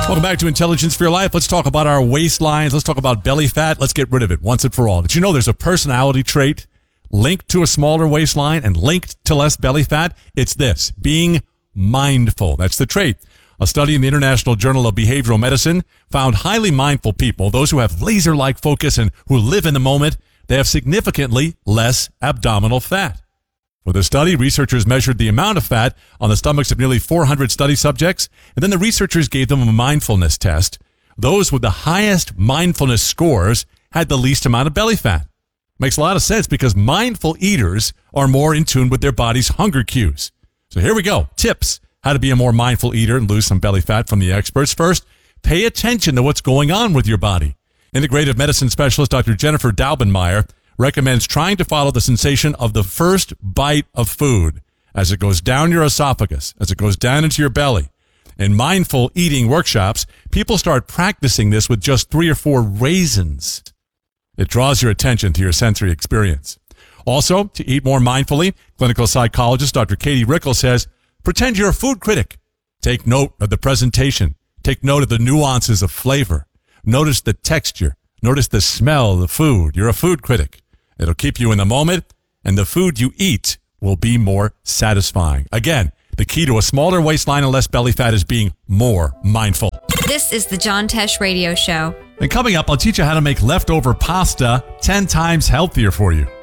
Welcome back to Intelligence for Your Life. Let's talk about our waistlines. Let's talk about belly fat. Let's get rid of it once and for all. Did you know there's a personality trait linked to a smaller waistline and linked to less belly fat? It's this, being mindful. That's the trait. A study in the International Journal of Behavioral Medicine found highly mindful people, those who have laser-like focus and who live in the moment, they have significantly less abdominal fat. For the study, researchers measured the amount of fat on the stomachs of nearly 400 study subjects, and then the researchers gave them a mindfulness test. Those with the highest mindfulness scores had the least amount of belly fat. Makes a lot of sense because mindful eaters are more in tune with their body's hunger cues. So here we go. Tips how to be a more mindful eater and lose some belly fat from the experts. First, pay attention to what's going on with your body. Integrative medicine specialist Dr. Jennifer Daubenmeier recommends trying to follow the sensation of the first bite of food as it goes down your esophagus, as it goes down into your belly. In mindful eating workshops, people start practicing this with just 3 or 4 raisins. It draws your attention to your sensory experience. Also, to eat more mindfully, clinical psychologist Dr. Katie Rickel says, pretend you're a food critic. Take note of the presentation. Take note of the nuances of flavor. Notice the texture. Notice the smell of the food. You're a food critic. It'll keep you in the moment, and the food you eat will be more satisfying. Again, the key to a smaller waistline and less belly fat is being more mindful. This is the John Tesh Radio Show. And coming up, I'll teach you how to make leftover pasta 10 times healthier for you.